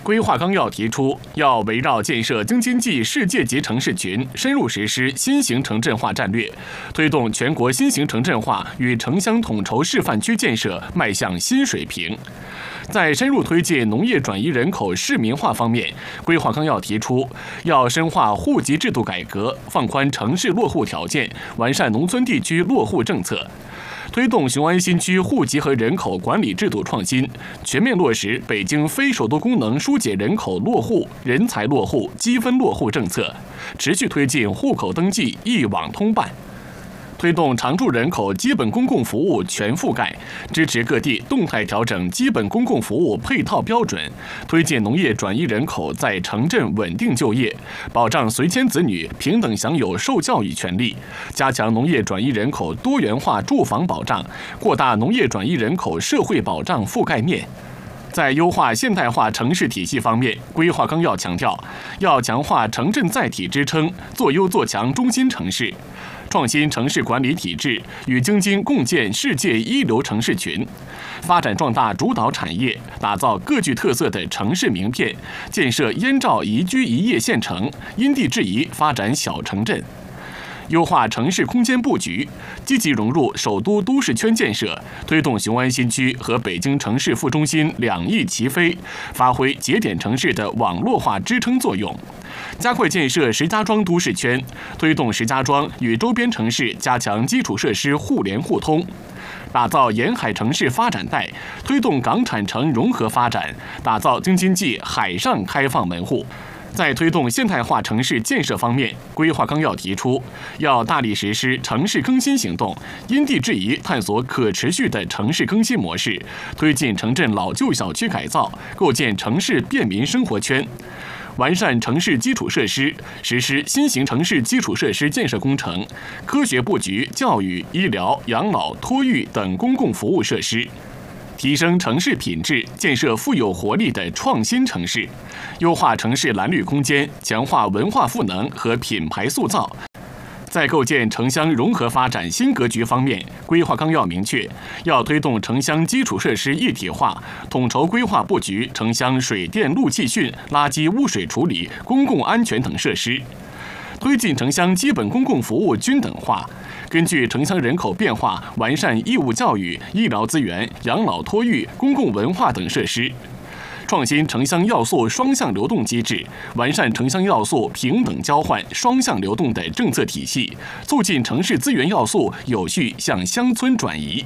规划纲要提出，要围绕建设京津冀世界级城市群，深入实施新型城镇化战略，推动全国新型城镇化与城乡统筹示范区建设迈向新水平。在深入推进农业转移人口市民化方面，规划纲要提出，要深化户籍制度改革，放宽城市落户条件，完善农村地区落户政策。推动雄安新区户籍和人口管理制度创新，全面落实北京非首都功能疏解人口落户、人才落户、积分落户政策，持续推进户口登记一网通办。推动常住人口基本公共服务全覆盖，支持各地动态调整基本公共服务配套标准，推进农业转移人口在城镇稳定就业，保障随迁子女平等享有受教育权利，加强农业转移人口多元化住房保障，扩大农业转移人口社会保障覆盖面。在优化现代化城市体系方面，规划纲要强调，要强化城镇载体支撑，做优做强中心城市，创新城市管理体制，与京津共建世界一流城市群，发展壮大主导产业，打造各具特色的城市名片，建设燕赵宜居宜业县城，因地制宜发展小城镇。优化城市空间布局，积极融入首都都市圈建设，推动雄安新区和北京城市副中心两翼齐飞，发挥节点城市的网络化支撑作用。加快建设石家庄都市圈，推动石家庄与周边城市加强基础设施互联互通，打造沿海城市发展带，推动港产城融合发展，打造京津冀海上开放门户。在推动现代化城市建设方面，规划纲要提出，要大力实施城市更新行动，因地制宜探索可持续的城市更新模式，推进城镇老旧小区改造，构建城市便民生活圈，完善城市基础设施，实施新型城市基础设施建设工程，科学布局教育、医疗、养老、托育等公共服务设施。提升城市品质，建设富有活力的创新城市，优化城市蓝绿空间，强化文化赋能和品牌塑造。在构建城乡融合发展新格局方面，规划纲要明确，要推动城乡基础设施一体化，统筹规划布局城乡水电路气汛、垃圾污水处理、公共安全等设施，推进城乡基本公共服务均等化。根据城乡人口变化，完善义务教育、医疗资源、养老托育、公共文化等设施，创新城乡要素双向流动机制，完善城乡要素平等交换、双向流动的政策体系，促进城市资源要素有序向乡村转移。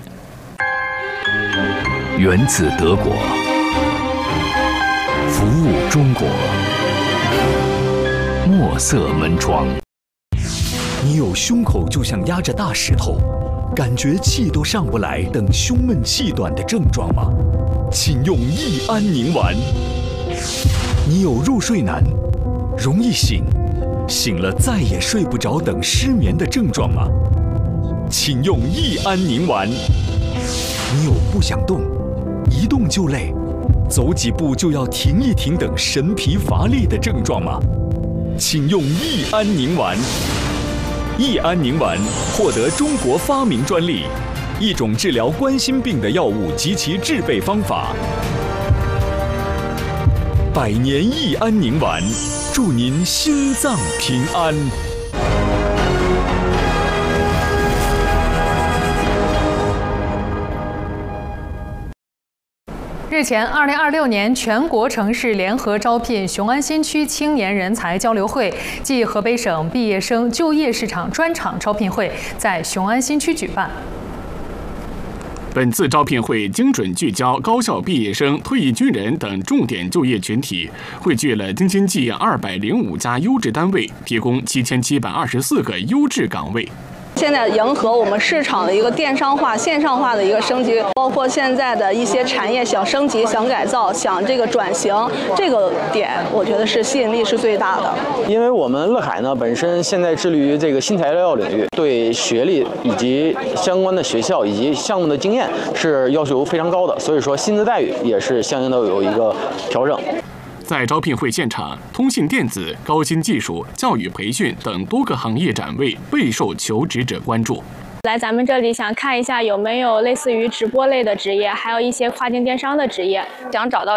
源自德国，服务中国，墨色门窗。 你有胸口就像压着大石头，感觉气都上不来等胸闷气短的症状吗？请用益安宁丸。你有入睡难、容易醒、醒了再也睡不着等失眠的症状吗？请用益安宁丸。你有不想动、一动就累、走几步就要停一停等神疲乏力的症状吗？请用益安宁丸。益安宁丸获得中国发明专利，一种治疗冠心病的药物及其制备方法。100年益安宁丸，祝您心脏平安。 日前，2026年全国城市联合招聘雄安新区青年人才交流会暨河北省毕业生就业市场专场招聘会在雄安新区举办。 本次招聘会精准聚焦高校毕业生、退役军人等重点就业群体，汇聚了京津冀205家优质单位，提供7724个优质岗位。 现在迎合我们市场的一个电商化、线上化的一个升级，包括现在的一些产业想升级、想改造、想这个转型，这个点我觉得是吸引力是最大的。 因为我们乐海呢本身现在致力于这个新材料领域，对学历以及相关的学校以及项目的经验是要求非常高的，所以说薪资待遇也是相应的有一个调整。 在招聘会现场，通信电子、高新技术、教育培训等多个行业展位备受求职者关注。 来咱们这里想看一下有没有类似于直播类的职业，还有一些跨境电商的职业，想找到